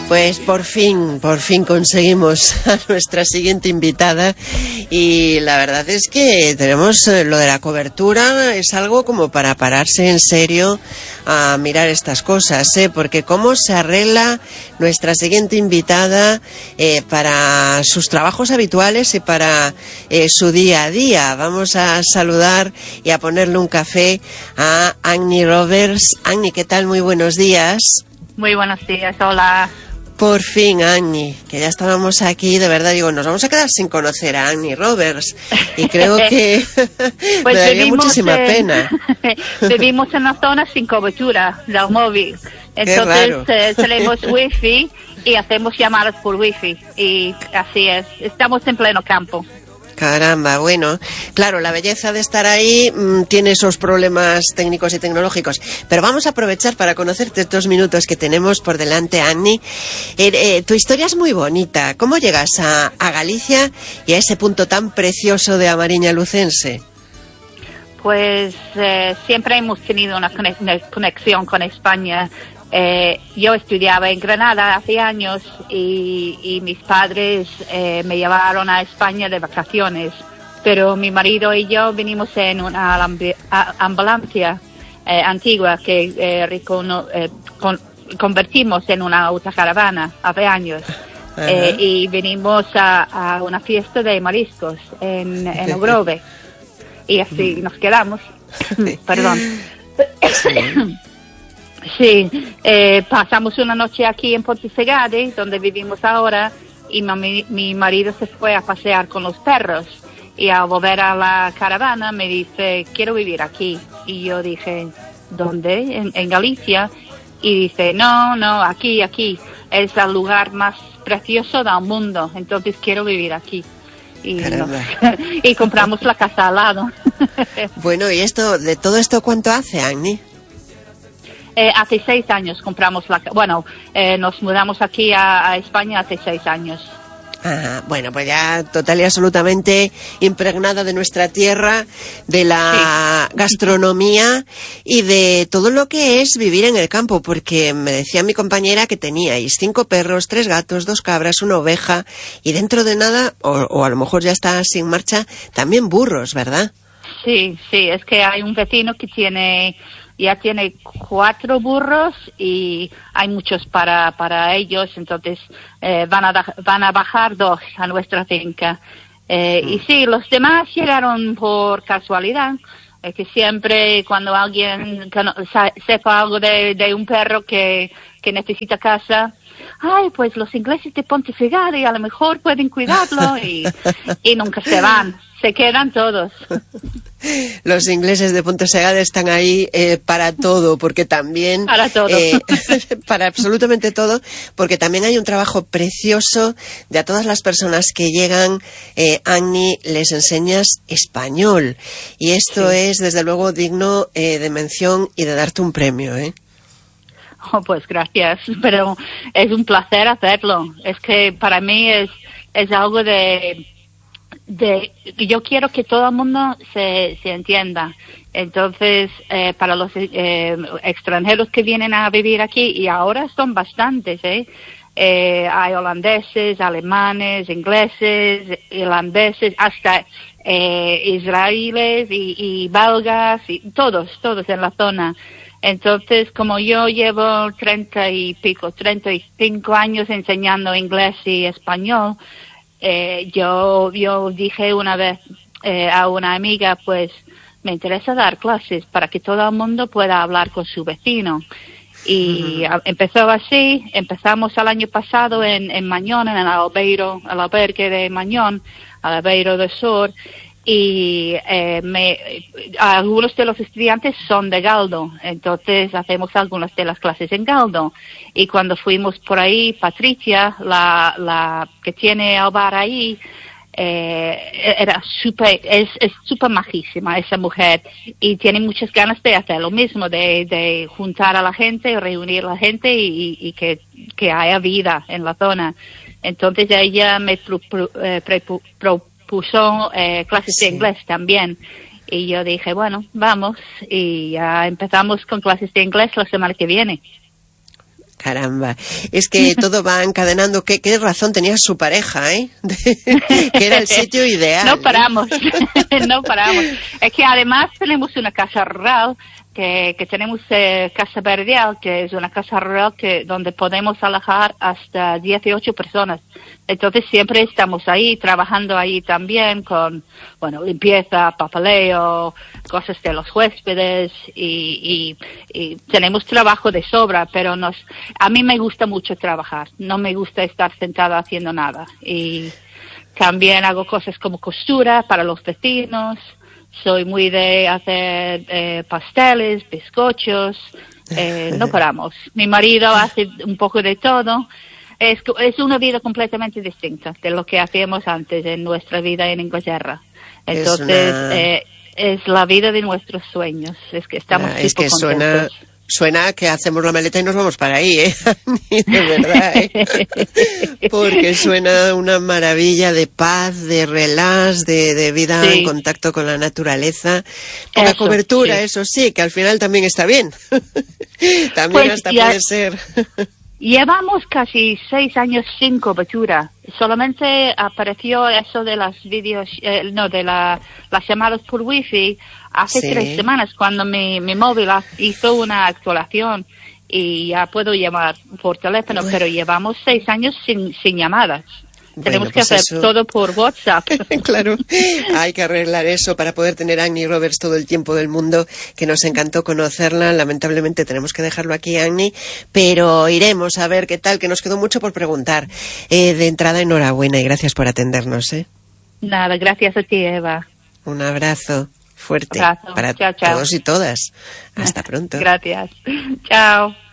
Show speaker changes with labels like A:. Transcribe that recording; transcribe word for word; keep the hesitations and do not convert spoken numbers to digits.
A: Pues por fin, por fin conseguimos a nuestra siguiente invitada y la verdad es que tenemos eh, lo de la cobertura, es algo como para pararse en serio a mirar estas cosas, ¿eh? Porque cómo se arregla nuestra siguiente invitada eh, para sus trabajos habituales y para eh, su día a día. Vamos a saludar y a ponerle un café a Agni Roberts. Agni, ¿qué tal? Muy buenos días.
B: Muy buenos días, hola.
A: Por fin, Agni, que ya estábamos aquí, de verdad, digo, nos vamos a quedar sin conocer a Agni Roberts y creo que pues me daría muchísima en, pena.
B: Vivimos en una zona sin cobertura del móvil, entonces eh, tenemos wifi y hacemos llamadas por wifi y así es, estamos en pleno campo.
A: Caramba, bueno, claro, la belleza de estar ahí mmm, tiene esos problemas técnicos y tecnológicos, pero vamos a aprovechar para conocerte estos minutos que tenemos por delante, Agni. Eh, eh, tu historia es muy bonita. ¿Cómo llegas a, a Galicia y a ese punto tan precioso de Amariña Lucense?
B: Pues eh, siempre hemos tenido una conexión con España. Eh, yo estudiaba en Granada hace años y, y mis padres eh, me llevaron a España de vacaciones, pero mi marido y yo vinimos en una ambulancia eh, antigua que eh, recono, eh, con, convertimos en una autocaravana hace años. Eh, y vinimos a, a una fiesta de mariscos en, en Ogrove y así nos quedamos. Perdón. Sí. Sí, eh, pasamos una noche aquí en Pontevedra, donde vivimos ahora, y mi, mi marido se fue a pasear con los perros. Y al volver a la caravana me dice, quiero vivir aquí. Y yo dije, ¿dónde? En, en Galicia. Y dice, no, no, aquí, aquí. Es el lugar más precioso del mundo, entonces quiero vivir aquí. Y, nos, y compramos la casa al lado.
A: Bueno, ¿y esto, de todo esto cuánto hace, Agni?
B: Eh, hace seis años compramos la... Bueno, eh, nos mudamos aquí a, a España hace seis años.
A: Ah, bueno, pues ya total y absolutamente impregnada de nuestra tierra, de la sí. gastronomía y de todo lo que es vivir en el campo, porque me decía mi compañera que teníais cinco perros, tres gatos, dos cabras, una oveja y dentro de nada, o, o a lo mejor ya está sin marcha, también burros, ¿verdad?
B: Sí, sí, es que hay un vecino que tiene... ya tiene cuatro burros y hay muchos para para ellos, entonces eh, van a da, van a bajar dos a nuestra finca. Eh, mm. Y sí, los demás llegaron por casualidad, eh, que siempre cuando alguien que no, sa, sepa algo de, de un perro que, que necesita casa, ay, pues los ingleses de Pontevedra y a lo mejor pueden cuidarlo y, y nunca se van, se quedan todos.
A: Los ingleses de Pontevedra están ahí eh, para todo, porque también...
B: Para todo.
A: Eh, para absolutamente todo, porque también hay un trabajo precioso de a todas las personas que llegan, eh, Agni, les enseñas español. Y esto sí. es, desde luego, digno eh, de mención y de darte un premio, ¿eh?
B: Oh, pues gracias, pero es un placer hacerlo. Es que para mí es, es algo de... de yo quiero que todo el mundo se, se entienda. Entonces, eh, para los eh, extranjeros que vienen a vivir aquí, y ahora son bastantes, ¿eh? Eh, hay holandeses, alemanes, ingleses, irlandeses, hasta eh, israelíes y, y belgas, y todos, todos en la zona. Entonces, como yo llevo treinta y pico, treinta y cinco años enseñando inglés y español, Eh, yo yo dije una vez eh, a una amiga, pues me interesa dar clases para que todo el mundo pueda hablar con su vecino. Y uh-huh. empezó así, empezamos el año pasado en, en Mañón, en el albeiro, el albergue de Mañón, el albeiro del sur, y eh, me, algunos de los estudiantes son de Galdo, entonces hacemos algunas de las clases en Galdo. Y cuando fuimos por ahí, Patricia, la, la que tiene el bar ahí, eh, era súper, es, es súper majísima esa mujer y tiene muchas ganas de hacer lo mismo, de, de juntar a la gente, reunir a la gente y, y que, que haya vida en la zona. Entonces ella me pro, pro, eh, pro, pro, puso eh, clases sí. de inglés también y yo dije, bueno, vamos, y ya empezamos con clases de inglés la semana que viene.
A: Caramba, es que todo va encadenando. ¿Qué, qué razón tenía su pareja, eh? Que era el sitio ideal.
B: No paramos, no paramos. Es que además tenemos una casa rural, que, que tenemos eh, Casa Verdial, que es una casa rural que donde podemos alojar hasta dieciocho personas. Entonces siempre estamos ahí, trabajando ahí también con, bueno, limpieza, papeleo, cosas de los huéspedes y, y, y tenemos trabajo de sobra, pero nos, a mí me gusta mucho trabajar, no me gusta estar sentada haciendo nada. Y también hago cosas como costura para los vecinos, soy muy de hacer eh, pasteles, bizcochos, eh, no paramos. Mi marido hace un poco de todo. Es, es una vida completamente distinta de lo que hacíamos antes en nuestra vida en Inglaterra. Entonces, es, una... eh, es la vida de nuestros sueños. Es que estamos
A: ah, es que
B: contentos.
A: suena suena que hacemos la maleta y nos vamos para ahí, ¿eh? De verdad, ¿eh? Porque suena una maravilla de paz, de relax, de, de vida sí. en contacto con la naturaleza. Poca eso, cobertura, sí. eso sí, que al final también está bien. También pues hasta ya... puede ser...
B: Llevamos casi seis años sin cobertura. Solamente apareció eso de las videos, eh, no, de la, las llamadas por wifi hace sí. tres semanas cuando mi, mi móvil hizo una actualización y ya puedo llamar por teléfono, bueno. pero llevamos seis años sin, sin llamadas. Bueno, Tenemos que pues hacer eso... todo por WhatsApp.
A: Claro, hay que arreglar eso para poder tener a Agni Roberts todo el tiempo del mundo, que nos encantó conocerla. Lamentablemente tenemos que dejarlo aquí, Agni, pero iremos a ver qué tal, que nos quedó mucho por preguntar. Eh, de entrada, enhorabuena y gracias por atendernos. ¿eh?
B: Nada, gracias a ti, Eva.
A: Un abrazo fuerte
B: abrazo.
A: para
B: chao, chao.
A: todos y todas. Hasta pronto.
B: Gracias. Chao.